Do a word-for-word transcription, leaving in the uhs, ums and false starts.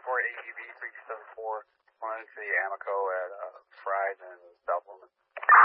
four A G B three two seven four. One for the Amoco at uh, Fry's and South Wilmington.